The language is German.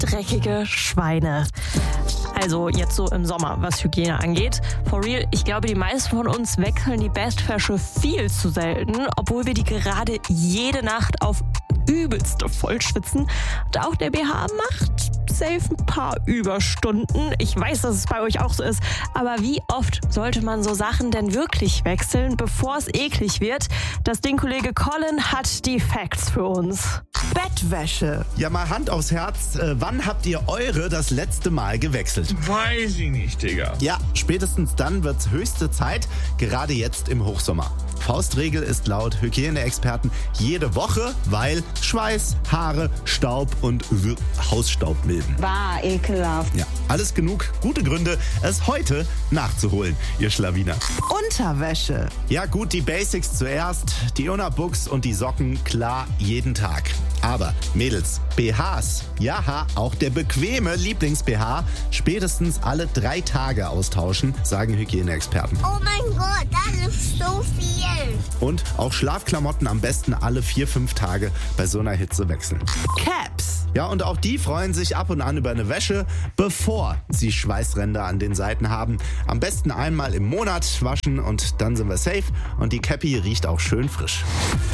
dreckige Schweine. Also jetzt so im Sommer, was Hygiene angeht. For real, ich glaube, die meisten von uns wechseln die Bettwäsche viel zu selten, obwohl wir die gerade jede Nacht auf übelste vollschwitzen. Und auch der BH macht safe ein paar Überstunden. Ich weiß, dass es bei euch auch so ist. Aber wie oft sollte man so Sachen denn wirklich wechseln, bevor es eklig wird? Das Ding-Kollege Colin hat die Facts für uns. Bettwäsche. Ja, mal Hand aufs Herz. Wann habt ihr eure das letzte Mal gewechselt? Weiß ich nicht, Digga. Ja, spätestens dann wird's höchste Zeit, gerade jetzt im Hochsommer. Faustregel ist laut Hygieneexperten jede Woche, weil Schweiß, Haare, Staub und Hausstaub milden. Bah, ekelhaft. Ja, alles genug gute Gründe, es heute nachzuholen, ihr Schlawiner. Unterwäsche. Ja gut, die Basics zuerst, die Unabux und die Socken, klar, jeden Tag. Aber Mädels, BHs, ja, auch der bequeme Lieblings-BH, spätestens alle 3 Tage austauschen, sagen Hygieneexperten. Oh mein Gott, das ist so viel. Und auch Schlafklamotten am besten alle 4-5 Tage bei so einer Hitze wechseln. Caps. Ja, und auch die freuen sich ab und an über eine Wäsche, bevor sie Schweißränder an den Seiten haben. Am besten einmal im Monat waschen und dann sind wir safe und die Cappy riecht auch schön frisch.